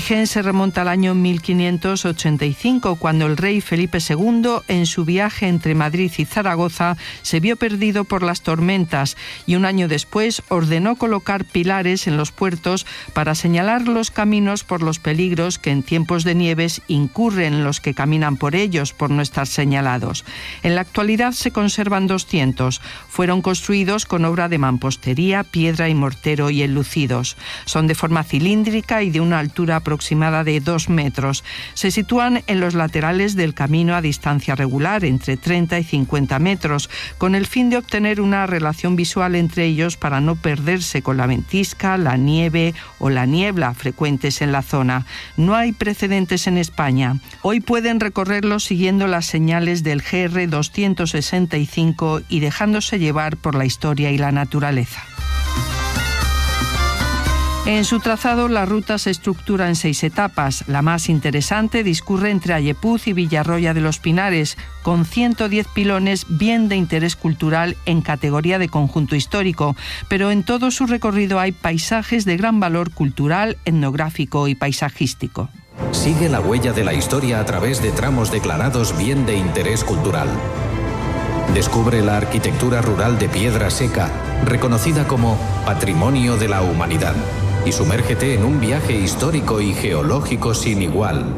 origen se remonta al año 1585, cuando el rey Felipe II, en su viaje entre Madrid y Zaragoza, se vio perdido por las tormentas y un año después ordenó colocar pilares en los puertos para señalar los caminos por los peligros que en tiempos de nieves incurren los que caminan por ellos, por no estar señalados. En la actualidad se conservan 200. Fueron construidos con obra de mampostería, piedra y mortero y enlucidos. Son de forma cilíndrica y de una altura aproximada de 2 metros. Se sitúan en los laterales del camino a distancia regular, entre 30 y 50 metros, con el fin de obtener una relación visual entre ellos para no perderse con la ventisca, la nieve o la niebla frecuentes en la zona. No hay precedentes en España. Hoy pueden recorrerlos siguiendo las señales del GR 265 y dejándose llevar por la historia y la naturaleza. En su trazado, la ruta se estructura en 6 etapas. La más interesante discurre entre Ayepuz y Villarroya de los Pinares, con 110 pilones bien de interés cultural en categoría de conjunto histórico, pero en todo su recorrido hay paisajes de gran valor cultural, etnográfico y paisajístico. Sigue la huella de la historia a través de tramos declarados bien de interés cultural. Descubre la arquitectura rural de piedra seca, reconocida como Patrimonio de la Humanidad, y sumérgete en un viaje histórico y geológico sin igual.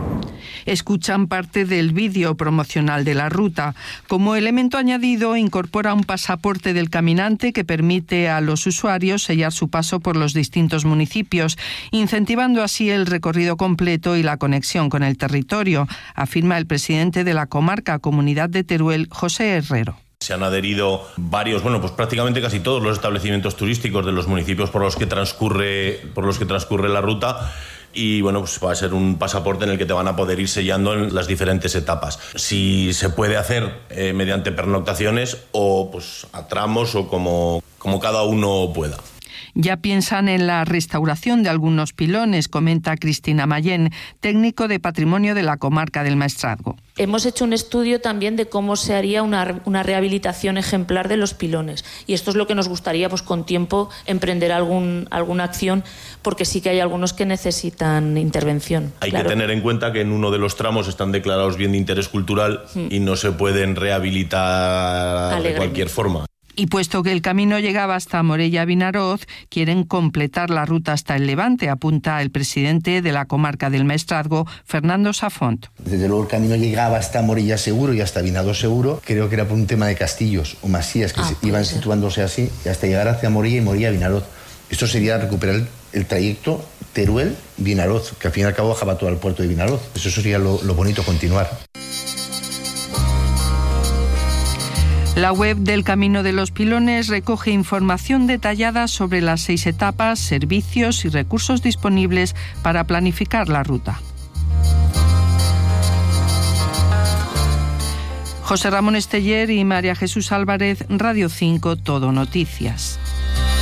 Escuchan parte del vídeo promocional de la ruta. Como elemento añadido, incorpora un pasaporte del caminante que permite a los usuarios sellar su paso por los distintos municipios, incentivando así el recorrido completo y la conexión con el territorio, afirma el presidente de la comarca Comunidad de Teruel, José Herrero. Se han adherido varios, pues prácticamente casi todos los establecimientos turísticos de los municipios por los que transcurre la ruta. Y pues va a ser un pasaporte en el que te van a poder ir sellando en las diferentes etapas. Si se puede hacer mediante pernoctaciones o pues a tramos o como cada uno pueda. Ya piensan en la restauración de algunos pilones, comenta Cristina Mayén, técnico de patrimonio de la comarca del Maestrazgo. Hemos hecho un estudio también de cómo se haría una rehabilitación ejemplar de los pilones. Y esto es lo que nos gustaría, pues con tiempo, emprender alguna acción, porque sí que hay algunos que necesitan intervención. Hay que tener en cuenta que en uno de los tramos están declarados bien de interés cultural y no se pueden rehabilitar de cualquier forma. Y puesto que el camino llegaba hasta Morella-Vinaroz, quieren completar la ruta hasta el Levante, apunta el presidente de la comarca del Maestrazgo, Fernando Safont. Desde luego el camino llegaba hasta Morella seguro y hasta Vinaroz seguro. Creo que era por un tema de castillos o masías que iban situándose así, y hasta llegar hacia Morella y Morella-Vinaroz. Esto sería recuperar el trayecto Teruel-Vinaroz, que al fin y al cabo bajaba todo al puerto de Vinaroz. Eso sería lo bonito, continuar. La web del Camino de los Pilones recoge información detallada sobre las 6 etapas, servicios y recursos disponibles para planificar la ruta. José Ramón Esteller y María Jesús Álvarez, Radio 5, Todo Noticias.